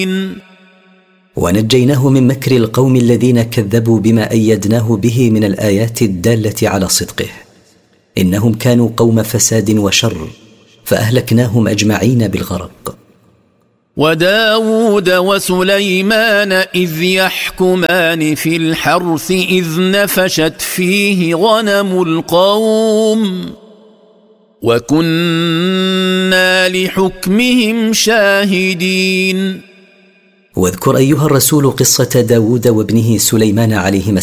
ونجيناه من مكر القوم الذين كذبوا بما أيدناه به من الآيات الدالة على صدقه، إنهم كانوا قوم فساد وشر، فأهلكناهم أجمعين بالغرق. وداود وسليمان إذ يحكمان في الحرث إذ نفشت فيه غنم القوم وكنا لحكمهم شاهدين. واذكر أيها الرسول قصة داود وابنه سليمان عليهما